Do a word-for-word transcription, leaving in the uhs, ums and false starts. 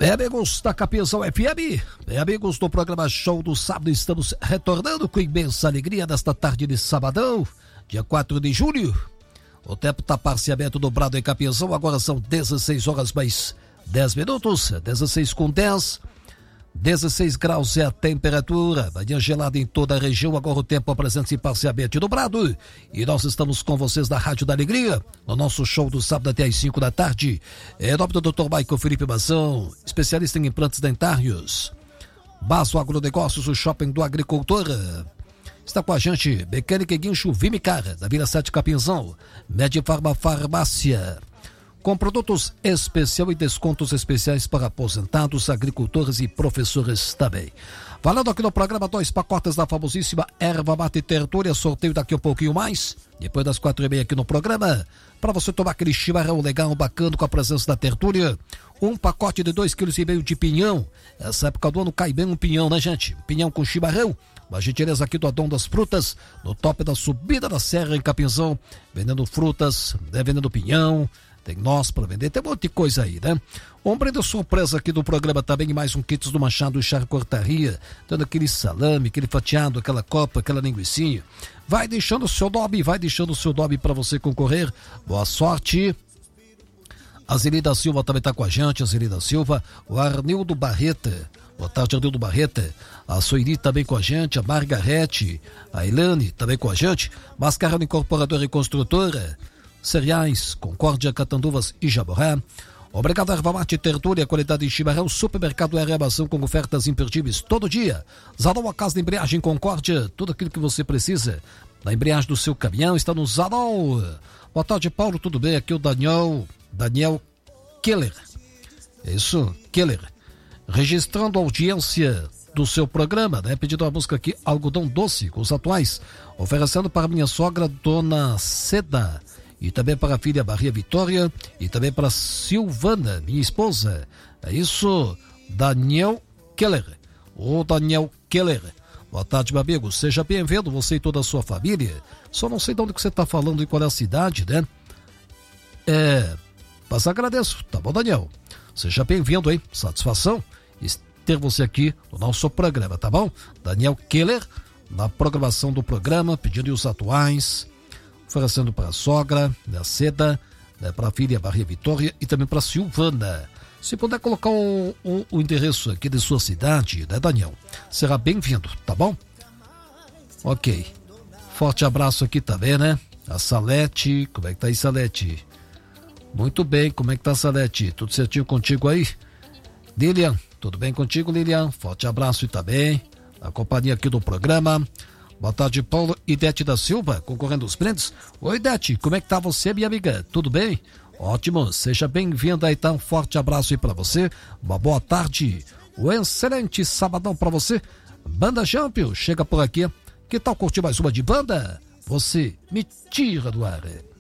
Bem, amigos da Capinzão F M, bem, amigos do programa Show do Sábado, estamos retornando com imensa alegria nesta tarde de sabadão, dia quatro de julho. O tempo está parcialmente dobrado em Capinzão, agora são dezesseis horas mais dez minutos, dezesseis com dez, dezesseis graus é a temperatura, manhã gelada em toda a região, agora o tempo apresenta-se parcialmente dobrado e nós estamos com vocês da Rádio da Alegria, no nosso show do sábado até às cinco da tarde, em nome do doutor Michael Felipe Mazão, especialista em implantes dentários, Basso Agronegócios, o shopping do agricultor. Está com a gente, Mecânica e Guincho Vimicar, da Vila sete Capinzão, Medifarma Farmácia, com produtos especial e descontos especiais para aposentados, agricultores e professores também. Falando aqui no programa, dois pacotes da famosíssima Erva Mate Tertúlia, sorteio daqui a um pouquinho mais, depois das quatro e meia aqui no programa, para você tomar aquele chimarrão legal, bacana, com a presença da Tertúlia. Um pacote de dois quilos e meio de pinhão. Essa época do ano cai bem um pinhão, né, gente? Pinhão com chimarrão. Uma gentileza aqui do Adão das Frutas, no top da subida da serra em Capinzão, vendendo frutas, né, vendendo pinhão, tem nós para vender, tem um monte de coisa aí, né? Um brinde surpresa aqui do programa também, mais um kits do Machado Charcutaria, dando aquele salame, aquele fatiado, aquela copa, aquela linguicinha. Vai deixando o seu nome, vai deixando o seu nome para você concorrer. Boa sorte. A Zelida Silva também está com a gente, a Zelida Silva, o Arnildo Barreta. Boa tarde, Arnildo Barreta. A Soiri também com a gente, a Margarete, a Ilane também com a gente. Mascarano Incorporadora e Construtora, Cereais, Concórdia, Catanduvas e Jaborá. Obrigado, Erva Mate Tertúlia, qualidade de chimarrão, Supermercado R Armação com ofertas imperdíveis todo dia. Zadol, a casa de embreagem Concórdia, tudo aquilo que você precisa na embreagem do seu caminhão está no Zadol. Boa tarde, Paulo, tudo bem? Aqui o Daniel, Daniel Keller. Isso, Keller. Registrando a audiência do seu programa, né? Pedindo a música aqui, Algodão Doce, com os atuais, oferecendo para minha sogra, Dona Seda, e também para a filha Maria Vitória, e também para Silvana, minha esposa. É isso, Daniel Keller. Ô Daniel Keller. Boa tarde, meu amigo. Seja bem-vindo, você e toda a sua família. Só não sei de onde que você está falando e qual é a cidade, né? É, mas agradeço, tá bom, Daniel? Seja bem-vindo, hein? Satisfação ter você aqui no nosso programa, tá bom? Daniel Keller, na programação do programa, pedindo os atuais, oferecendo para a sogra, a Seda, né, para a filha Maria Vitória e também para a Silvana. Se puder colocar o, o, o endereço aqui de sua cidade, né, Daniel? Será bem-vindo, tá bom? Ok. Forte abraço aqui também, né? A Salete, como é que tá aí, Salete? Muito bem, como é que tá, Salete? Tudo certinho contigo aí? Lilian, tudo bem contigo, Lilian? Forte abraço e também a companhia aqui do programa. Boa tarde, Paulo. Idete da Silva, concorrendo aos brindes. Oi, Idete, como é que tá você, minha amiga? Tudo bem? Ótimo, seja bem-vinda aí, tá? Um forte abraço aí pra você. Uma boa tarde. Um excelente sabadão pra você. Banda Champion, chega por aqui. Que tal curtir mais uma de banda? Você me tira do ar.